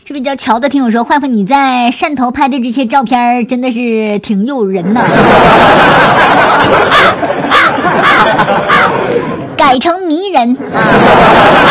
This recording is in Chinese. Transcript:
这个叫乔的听友说，坏坏你在汕头拍的这些照片真的是挺诱人呐。改成迷人啊。